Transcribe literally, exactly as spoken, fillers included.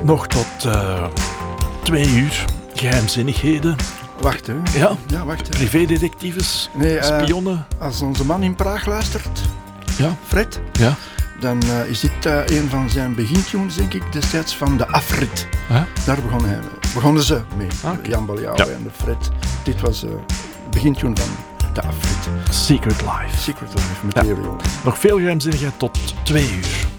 nog tot uh, twee uur. Geheimzinnigheden. Wacht, hè. Ja, ja wacht. Hè. Privédetectives, nee, uh, spionnen. Als onze man in Praag luistert, ja. Fred, ja. dan uh, is dit uh, een van zijn begintunes, denk ik, destijds van de Afrit. Huh? Daar begon hij, begonnen ze mee. Ah, okay. Jan Baliao ja. en de Fred. Dit was uh, het begintune van de Afrit. Secret Life. Secret Life, Material. Ja. Nog veel geheimzinnigheid tot twee uur.